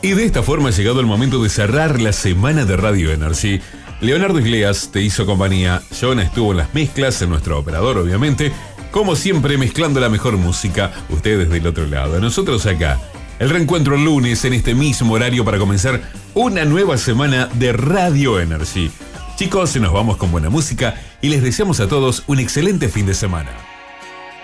Y de esta forma ha llegado el momento de cerrar la semana de Radio Energy. Leonardo Isleas te hizo compañía, Jonah estuvo en las mezclas, en nuestro operador obviamente, como siempre mezclando la mejor música, ustedes del otro lado, nosotros acá. El reencuentro el lunes en este mismo horario para comenzar una nueva semana de Radio Energy. Chicos, nos vamos con buena música y les deseamos a todos un excelente fin de semana.